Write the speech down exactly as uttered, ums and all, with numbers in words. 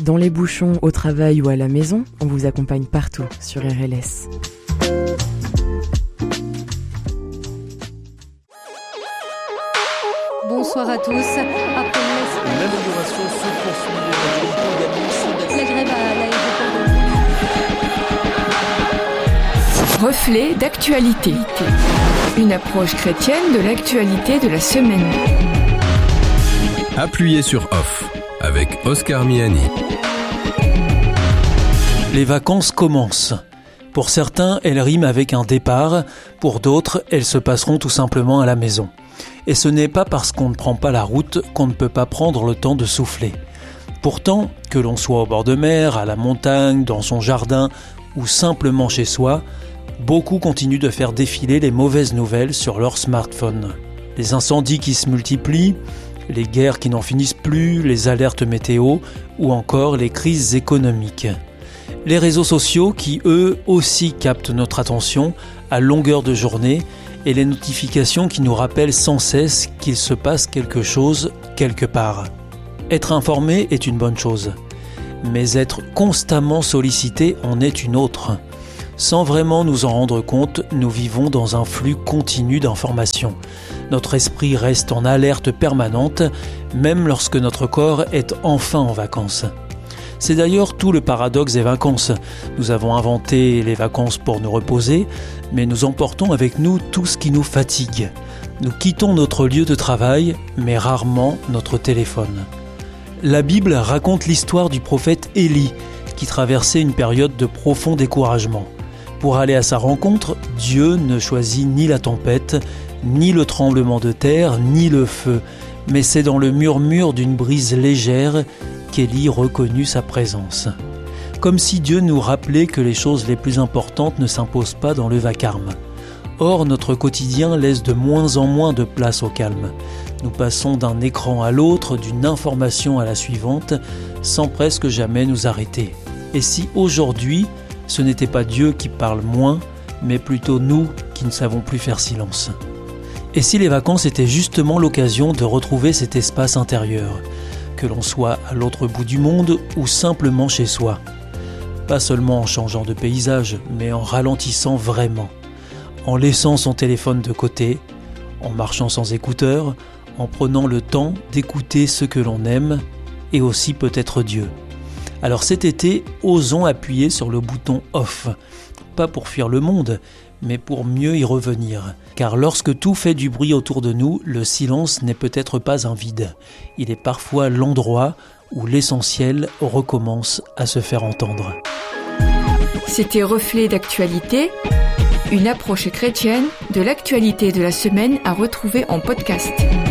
Dans les bouchons, au travail ou à la maison, on vous accompagne partout sur R L S. Bonsoir à tous. Après l'amélioration se poursuit. La grève à l'aéroport. Reflet d'actualité. Une approche chrétienne de l'actualité de la semaine. Appuyez sur Off avec Oscar Miani. Les vacances commencent. Pour certains, elles riment avec un départ. Pour d'autres, elles se passeront tout simplement à la maison. Et ce n'est pas parce qu'on ne prend pas la route qu'on ne peut pas prendre le temps de souffler. Pourtant, que l'on soit au bord de mer, à la montagne, dans son jardin ou simplement chez soi, beaucoup continuent de faire défiler les mauvaises nouvelles sur leur smartphone. Les incendies qui se multiplient, les guerres qui n'en finissent plus, les alertes météo ou encore les crises économiques. Les réseaux sociaux qui, eux, aussi captent notre attention à longueur de journée et les notifications qui nous rappellent sans cesse qu'il se passe quelque chose quelque part. Être informé est une bonne chose, mais être constamment sollicité en est une autre. Sans vraiment nous en rendre compte, nous vivons dans un flux continu d'informations. Notre esprit reste en alerte permanente, même lorsque notre corps est enfin en vacances. C'est d'ailleurs tout le paradoxe des vacances. Nous avons inventé les vacances pour nous reposer, mais nous emportons avec nous tout ce qui nous fatigue. Nous quittons notre lieu de travail, mais rarement notre téléphone. La Bible raconte l'histoire du prophète Élie, qui traversait une période de profond découragement. Pour aller à sa rencontre, Dieu ne choisit ni la tempête, ni le tremblement de terre, ni le feu, mais c'est dans le murmure d'une brise légère qu'Élie reconnut sa présence. Comme si Dieu nous rappelait que les choses les plus importantes ne s'imposent pas dans le vacarme. Or, notre quotidien laisse de moins en moins de place au calme. Nous passons d'un écran à l'autre, d'une information à la suivante, sans presque jamais nous arrêter. Et si aujourd'hui, ce n'était pas Dieu qui parle moins, mais plutôt nous qui ne savons plus faire silence. Et si les vacances étaient justement l'occasion de retrouver cet espace intérieur, que l'on soit à l'autre bout du monde ou simplement chez soi. Pas seulement en changeant de paysage, mais en ralentissant vraiment, en laissant son téléphone de côté, en marchant sans écouteurs, en prenant le temps d'écouter ce que l'on aime et aussi peut-être Dieu. Alors cet été, osons appuyer sur le bouton off, pas pour fuir le monde, mais pour mieux y revenir. Car lorsque tout fait du bruit autour de nous, le silence n'est peut-être pas un vide. Il est parfois l'endroit où l'essentiel recommence à se faire entendre. C'était Reflet d'actualité, une approche chrétienne de l'actualité de la semaine à retrouver en podcast.